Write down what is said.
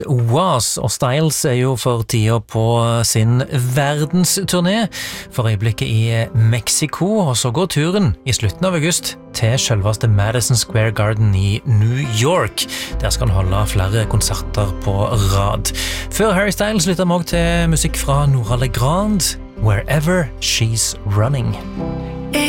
Was og Styles jo for tida på sin verdensturné, for øyeblikket i Mexico, og så går turen i slutten av august til selveste Madison Square Garden i New York. Der skal han holde flere konserter på rad. Før Harry Styles lytter vi også til musikk fra Nora Legrand, Wherever She's Running.